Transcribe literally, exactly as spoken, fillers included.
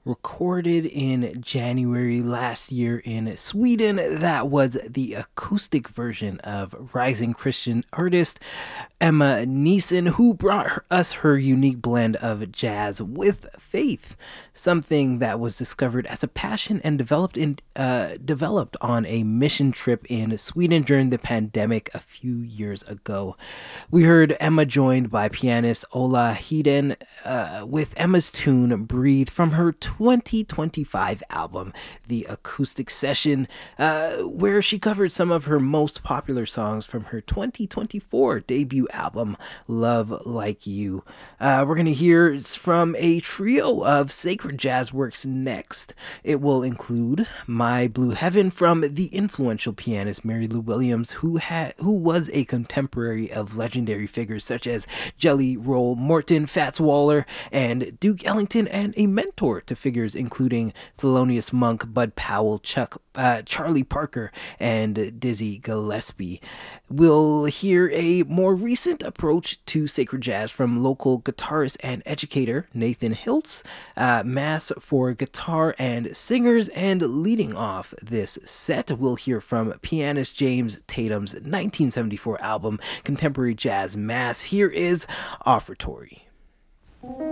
recorded in January last year in Sweden. That was the acoustic version of rising Christian artist Emma Neeson, who brought us her unique blend of jazz with faith, something that was discovered as a passion and developed in uh, developed on a mission trip in Sweden during the pandemic a few years ago. We heard Emma joined by pianist Ola Heden uh, with Emma's tune "Breathe" from her twenty twenty-five album, The Acoustic Session, uh, where she covered some of her most popular songs from her twenty twenty-four debut album, Love Like You. Uh, we're going to hear from a trio of sacred jazz works next. It will include My Blue Heaven from the influential pianist Mary Lou Williams, who had who was a contemporary of legendary figures such as Jelly Roll Morton, Fats Waller, and Duke Ellington, and a mentor to figures including Thelonious Monk, Bud Powell, Chuck, uh, Charlie Parker, and Dizzy Gillespie. We'll hear a more recent approach to sacred jazz from local guitarist and educator Nathan Hiltz, uh, Mass for Guitar and Singers, and leading off this set, we'll hear from pianist James Tatum's nineteen seventy-four album, Contemporary Jazz Mass. Here is Offertory.